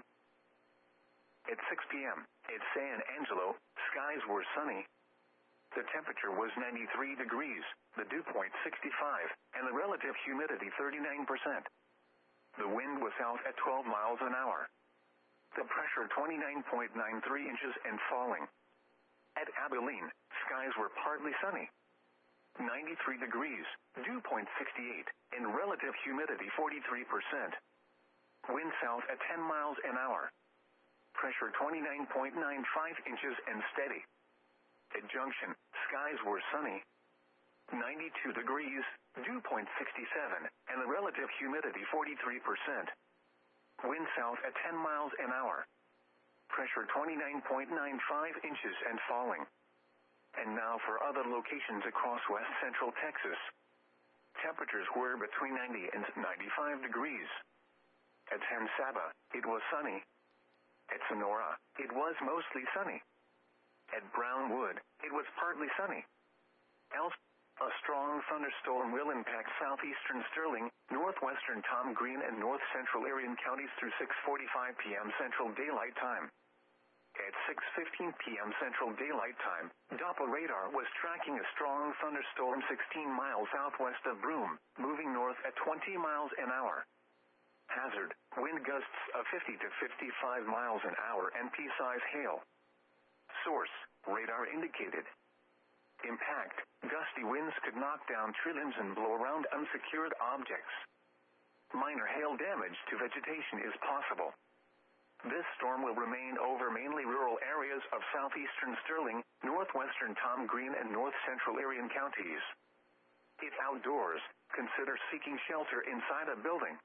At six p m at San Angelo, skies were sunny. The temperature was ninety-three degrees, the dew point sixty-five, and the relative humidity thirty-nine percent. The wind was south at twelve miles an hour. The pressure twenty-nine point nine three inches and falling. At Abilene, skies were partly sunny. ninety-three degrees, dew point sixty-eight, and relative humidity forty-three percent. Wind south at ten miles an hour. Pressure twenty-nine point nine five inches and steady. At Junction, skies were sunny. ninety-two degrees, dew point sixty-seven, and the relative humidity forty-three percent. Wind south at ten miles an hour. Pressure twenty-nine point nine five inches and falling. And now for other locations across west central Texas. Temperatures were between ninety and ninety-five degrees. At San Saba, it was sunny. At Sonora, it was mostly sunny. At Brownwood, it was partly sunny. Else, a strong thunderstorm will impact southeastern Sterling, northwestern Tom Green, and north central Arion counties through six forty-five p m Central Daylight Time. At six fifteen p m Central Daylight Time, Doppler radar was tracking a strong thunderstorm sixteen miles southwest of Broome, moving north at twenty miles an hour. Hazard, wind gusts of fifty to fifty-five miles an hour and pea-size hail. Source, radar indicated. Impact, gusty winds could knock down tree limbs and blow around unsecured objects. Minor hail damage to vegetation is possible. This storm will remain over mainly rural areas of southeastern Sterling, northwestern Tom Green, and north central Arion counties. If outdoors, consider seeking shelter inside a building.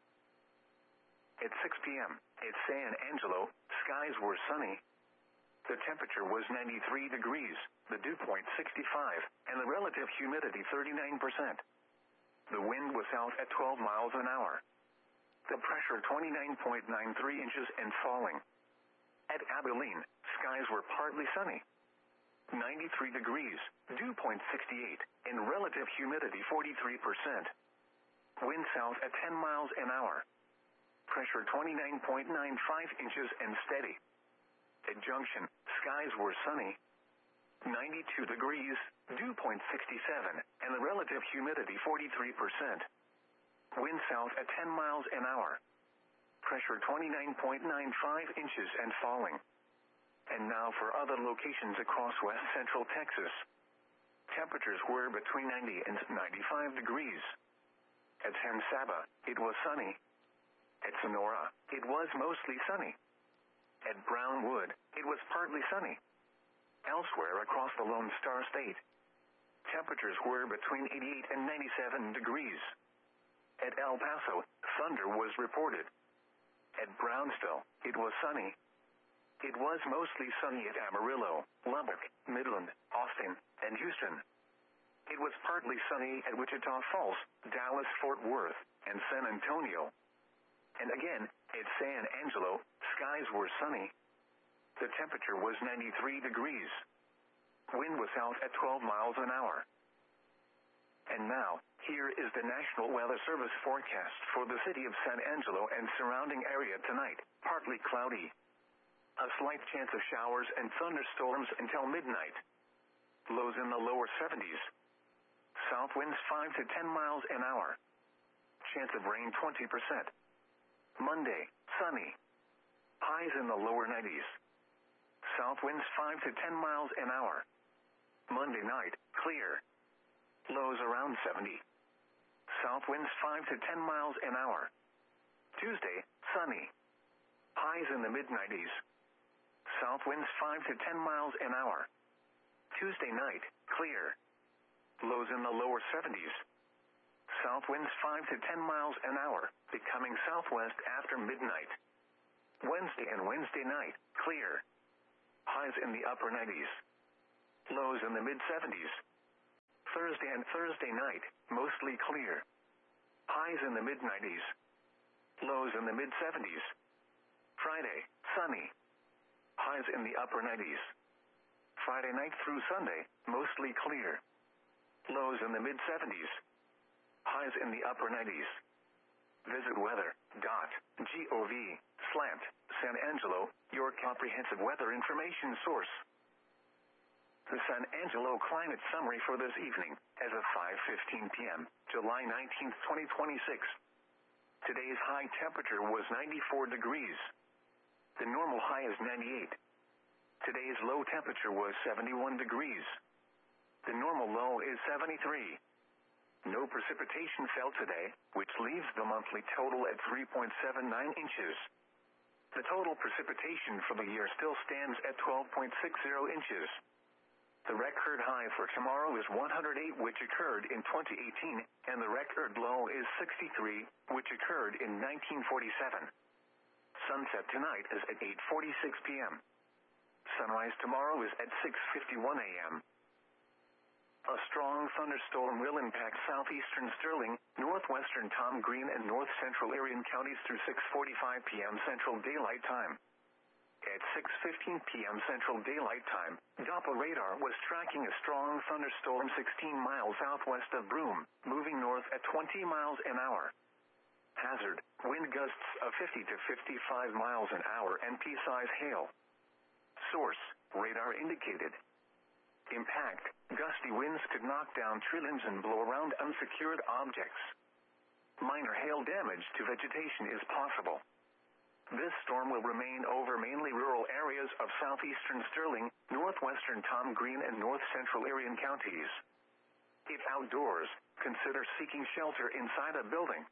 At six p m at San Angelo, skies were sunny. The temperature was ninety-three degrees, the dew point sixty-five, and the relative humidity thirty-nine percent. The wind was south at twelve miles an hour. The pressure twenty-nine point nine three inches and falling. At Abilene, skies were partly sunny. ninety-three degrees, dew point sixty-eight, and relative humidity forty-three percent. Wind south at ten miles an hour. Pressure twenty-nine point nine five inches and steady. At Junction, skies were sunny. ninety-two degrees, dew point sixty-seven, and the relative humidity forty-three percent. Wind south at ten miles an hour. Pressure twenty-nine point nine five inches and falling. And now for other locations across west central Texas. Temperatures were between ninety and ninety-five degrees. At San Saba, it was sunny. At Sonora, it was mostly sunny. At Brownwood, it was partly sunny. Elsewhere across the Lone Star State, temperatures were between eighty-eight and ninety-seven degrees. At El Paso, thunder was reported. At Brownsville, it was sunny. It was mostly sunny at Amarillo, Lubbock, Midland, Austin, and Houston. It was partly sunny at Wichita Falls, Dallas, Fort Worth, and San Antonio. And again, at San Angelo, skies were sunny. The temperature was ninety-three degrees. Wind was south at twelve miles an hour. And now, here is the National Weather Service forecast for the city of San Angelo and surrounding area tonight. Partly cloudy. A slight chance of showers and thunderstorms until midnight. Lows in the lower seventies. South winds five to ten miles an hour. Chance of rain twenty percent. Monday, sunny. Highs in the lower nineties. South winds five to ten miles an hour. Monday night, clear. Lows around seventy. South winds five to ten miles an hour. Tuesday, sunny. Highs in the mid nineties. South winds five to ten miles an hour. Tuesday night, clear. Lows in the lower seventies. South winds five to ten miles an hour, becoming southwest after midnight. Wednesday and Wednesday night, clear. Highs in the upper nineties. Lows in the mid seventies. Thursday and Thursday night, mostly clear. Highs in the mid nineties. Lows in the mid seventies. Friday, sunny. Highs in the upper nineties. Friday night through Sunday, mostly clear. Lows in the mid seventies. Highs in the upper nineties. Visit weather dot gov slash San Angelo, your comprehensive weather information source. The San Angelo climate summary for this evening, as of five fifteen p.m., July nineteenth, twenty twenty-six. Today's high temperature was ninety-four degrees. The normal high is ninety-eight. Today's low temperature was seventy-one degrees. The normal low is seventy-three. No precipitation fell today, which leaves the monthly total at three point seven nine inches. The total precipitation for the year still stands at twelve point six zero inches. The record high for tomorrow is one hundred eight, which occurred in twenty eighteen, and the record low is sixty-three, which occurred in nineteen forty-seven. Sunset tonight is at eight forty-six p.m. Sunrise tomorrow is at six fifty-one a.m. A strong thunderstorm will impact southeastern Sterling, northwestern Tom Green, and north central Arion counties through six forty-five p.m. Central Daylight Time. At six fifteen p.m. Central Daylight Time, Doppler radar was tracking a strong thunderstorm sixteen miles southwest of Broome, moving north at twenty miles an hour. Hazard, wind gusts of fifty to fifty-five miles an hour and pea-size hail. Source, radar indicated. Impact, gusty winds could knock down tree limbs and blow around unsecured objects. Minor hail damage to vegetation is possible. This storm will remain over mainly rural areas of southeastern Sterling, northwestern Tom Green, and north central Arion counties. If outdoors, consider seeking shelter inside a building.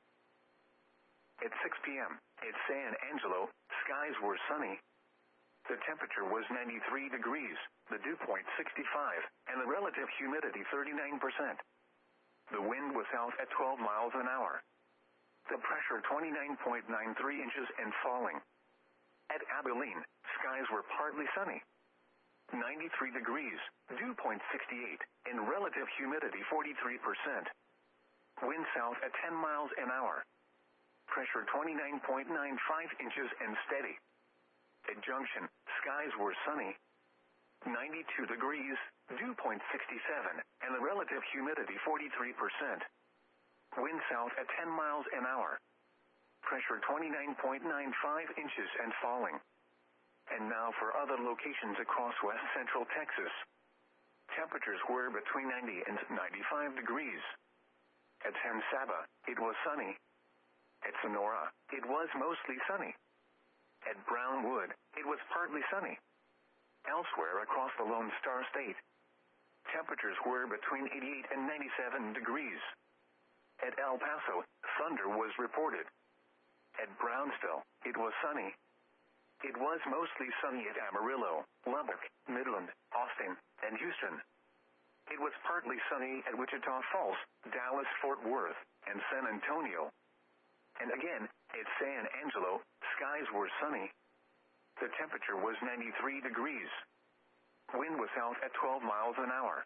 At six p.m., at San Angelo, skies were sunny. The temperature was ninety-three degrees, the dew point sixty-five, and the relative humidity thirty-nine percent. The wind was south at twelve miles an hour. The pressure twenty-nine point nine three inches and falling. At Abilene, skies were partly sunny. ninety-three degrees, dew point sixty-eight, and relative humidity forty-three percent. Wind south at ten miles an hour. Pressure twenty-nine point nine five inches and steady. At Junction, skies were sunny. ninety-two degrees, dew point sixty-seven, and the relative humidity forty-three percent. Wind south at ten miles an hour. Pressure twenty-nine point nine five inches and falling. And now for other locations across west central Texas. Temperatures were between ninety and ninety-five degrees. At San Saba, it was sunny. At Sonora, it was mostly sunny. At Brownwood, it was partly sunny. Elsewhere across the Lone Star State, temperatures were between eighty-eight and ninety-seven degrees. At El Paso, thunder was reported. At Brownsville, it was sunny. It was mostly sunny at Amarillo, Lubbock, Midland, Austin, and Houston. It was partly sunny at Wichita Falls, Dallas, Fort Worth, and San Antonio. And again, at San Angelo, skies were sunny. The temperature was ninety-three degrees. Wind was south at twelve miles an hour.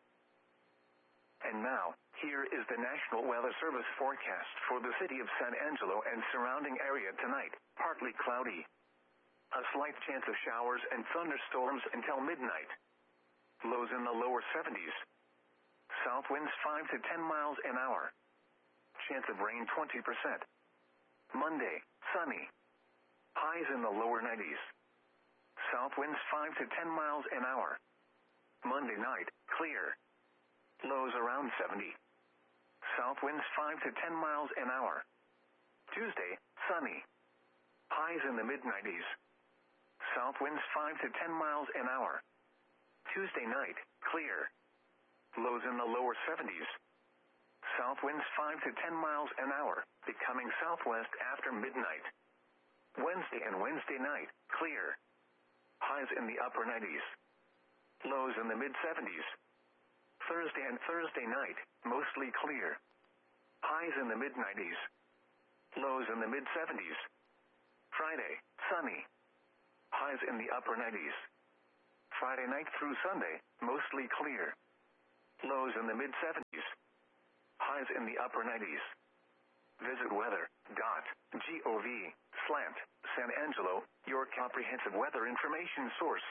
And now, here is the National Weather Service forecast for the city of San Angelo and surrounding area tonight. Partly cloudy. A slight chance of showers and thunderstorms until midnight. Lows in the lower seventies. South winds five to ten miles an hour. Chance of rain twenty percent. Monday, sunny. Highs in the lower nineties. South winds five to ten miles an hour. Monday night, clear. Lows around seventy. South winds five to ten miles an hour. Tuesday, sunny. Highs in the mid nineties. South winds five to ten miles an hour. Tuesday night, clear. Lows in the lower seventies. South winds five to ten miles an hour, becoming southwest after midnight. Wednesday and Wednesday night, clear. Highs in the upper nineties. Lows in the mid seventies. Thursday and Thursday night, mostly clear. highs in the mid nineties. Lows in the mid seventies. Friday, sunny. Highs in the upper nineties. Friday night through Sunday, mostly clear. Lows in the mid seventies. Highs in the upper nineties. Visit weather dot gov slant San Angelo, your comprehensive weather information source.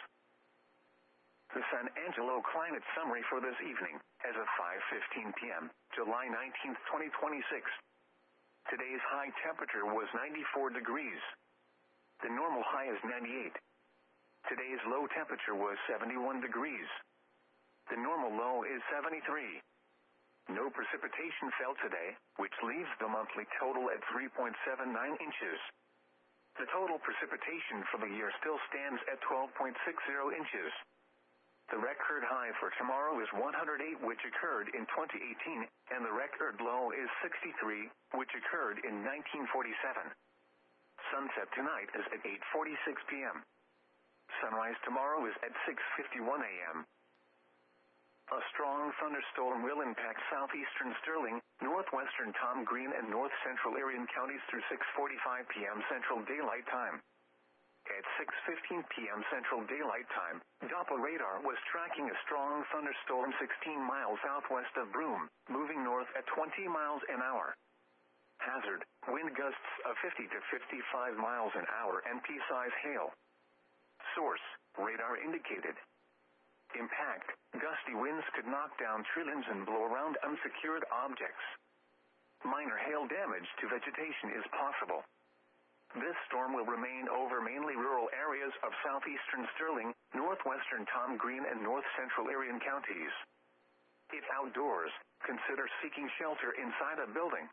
The San Angelo climate summary for this evening, as of five fifteen p.m., July nineteenth, twenty twenty-six. Today's high temperature was ninety-four degrees. The normal high is ninety-eight. Today's low temperature was seventy-one degrees. The normal low is seventy-three. No precipitation fell today, which leaves the monthly total at three point seven nine inches. The total precipitation for the year still stands at twelve point six zero inches. The record high for tomorrow is one hundred eight, which occurred in twenty eighteen, and the record low is sixty-three, which occurred in nineteen forty-seven. Sunset tonight is at eight forty-six p.m. Sunrise tomorrow is at six fifty-one a.m. A strong thunderstorm will impact southeastern Sterling, northwestern Tom Green, and north central Arion counties through six forty-five p.m. Central Daylight Time. At six fifteen p.m. Central Daylight Time, Doppler radar was tracking a strong thunderstorm sixteen miles southwest of Broome, moving north at twenty miles an hour. Hazard, wind gusts of fifty to fifty-five miles an hour and pea-size hail. Source, radar indicated. Impact, gusty winds could knock down tree limbs and blow around unsecured objects. Minor hail damage to vegetation is possible. This storm will remain over mainly rural areas of southeastern Sterling, northwestern Tom Green, and north central Arion counties. If outdoors, consider seeking shelter inside a building.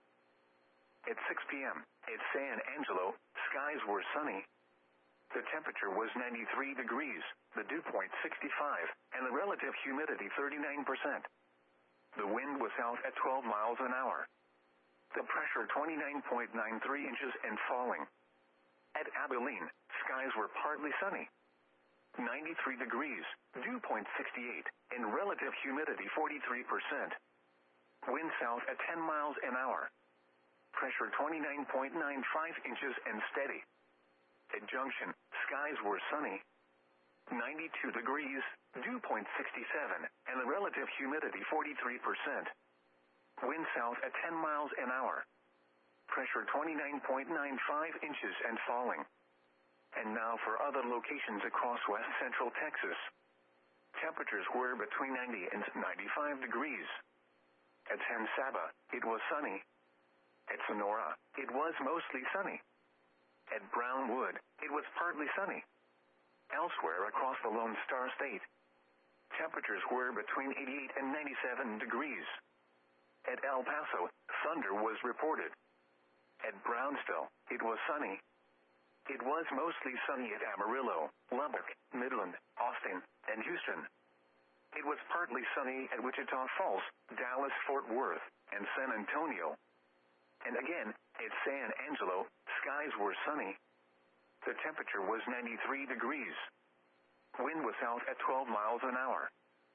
At six p.m., at San Angelo, skies were sunny. The temperature was ninety-three degrees, the dew point sixty-five, and the relative humidity thirty-nine percent. The wind was south at twelve miles an hour. The pressure twenty-nine point nine three inches and falling. At Abilene, skies were partly sunny. ninety-three degrees, dew point sixty-eight, and relative humidity forty-three percent. Wind south at ten miles an hour. Pressure twenty-nine point nine five inches and steady. At Junction, skies were sunny. ninety-two degrees, dew point sixty-seven, and the relative humidity forty-three percent. Wind south at ten miles an hour. Pressure twenty-nine point nine five inches and falling. And now for other locations across west central Texas. Temperatures were between ninety and ninety-five degrees. At San Saba, it was sunny. At Sonora, it was mostly sunny. At Brownwood, it was partly sunny. Elsewhere across the Lone Star State, temperatures were between eighty-eight and ninety-seven degrees. At El Paso, thunder was reported. At Brownsville, it was sunny. It was mostly sunny at Amarillo, Lubbock, Midland, Austin, and Houston. It was partly sunny at Wichita Falls, Dallas, Fort Worth, and San Antonio. And again, at San Angelo, skies were sunny. The temperature was ninety-three degrees. Wind was south at twelve miles an hour.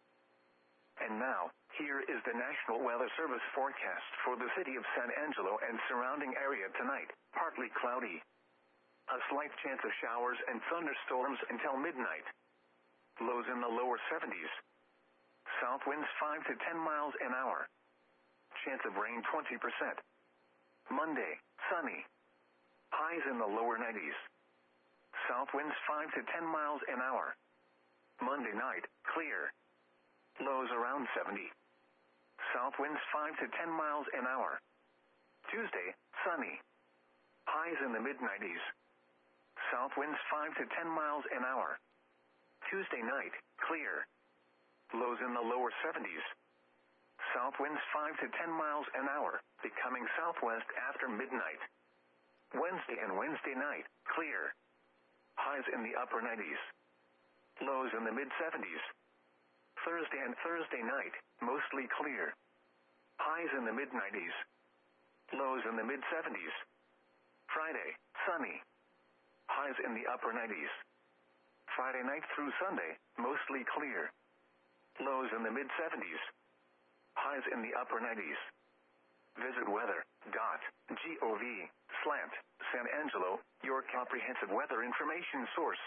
And now, here is the National Weather Service forecast for the city of San Angelo and surrounding area tonight. Partly cloudy. A slight chance of showers and thunderstorms until midnight. Lows in the lower seventies. South winds five to ten miles an hour. Chance of rain twenty percent. Monday, sunny. Highs in the lower nineties. South winds five to ten miles an hour. Monday night, clear. Lows around seventy. South winds five to ten miles an hour. Tuesday, sunny. Highs in the mid nineties. South winds five to ten miles an hour. Tuesday night, clear. Lows in the lower seventies. South winds five to ten miles an hour, becoming southwest after midnight. Wednesday and Wednesday night, clear. Highs in the upper nineties. Lows in the mid seventies. Thursday and Thursday night, mostly clear. Highs in the mid nineties. Lows in the mid seventies. Friday, sunny. Highs in the upper nineties. Friday night through Sunday, mostly clear. Lows in the mid seventies. Highs in the upper nineties. Visit weather.gov slant San Angelo, your comprehensive weather information source.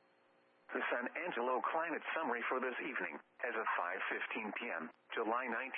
The San Angelo climate summary for this evening, as of five fifteen p.m., July nineteenth.